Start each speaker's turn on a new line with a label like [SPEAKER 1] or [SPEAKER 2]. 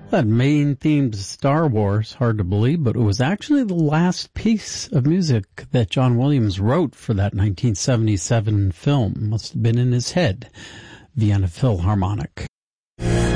[SPEAKER 1] That main theme to Star Wars, hard to believe, but it was actually the last piece of music that John Williams wrote for that 1977 film. Must have been in his head. Vienna Philharmonic.